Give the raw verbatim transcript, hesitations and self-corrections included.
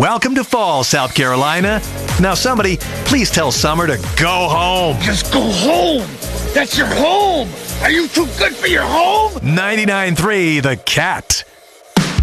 welcome to fall, South Carolina. Now somebody, please tell Summer to go home. Just go home. That's your home. Are you too good for your home? ninety-nine point three The Cat.